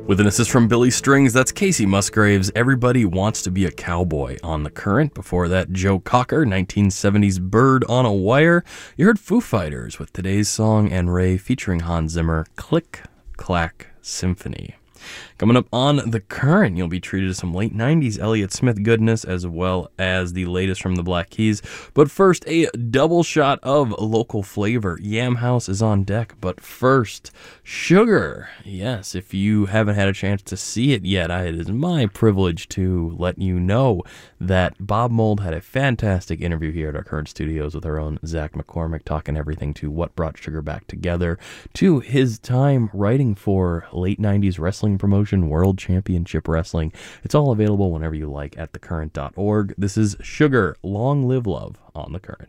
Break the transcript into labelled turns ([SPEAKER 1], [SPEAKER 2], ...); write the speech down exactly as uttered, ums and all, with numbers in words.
[SPEAKER 1] With an assist from Billy Strings, that's Casey Musgraves' Everybody Wants to Be a Cowboy on The Current. Before that, Joe Cocker, nineteen seventies Bird on a Wire. You heard Foo Fighters with today's song, and Ray featuring Hans Zimmer, Click Clack Symphony. Coming up on The Current, you'll be treated to some late nineties Elliott Smith goodness as well as the latest from the Black Keys. But first, a double shot of local flavor. Yam House is on deck. But first, Sugar. Yes, if you haven't had a chance to see it yet, it is my privilege to let you know that Bob Mould had a fantastic interview here at our Current studios with our own Zach McCormick, talking everything to what brought Sugar back together, to his time writing for late nineties wrestling promotion, World Championship Wrestling. It's all available whenever you like at the current dot org. This is Sugar, Long Live Love on The Current.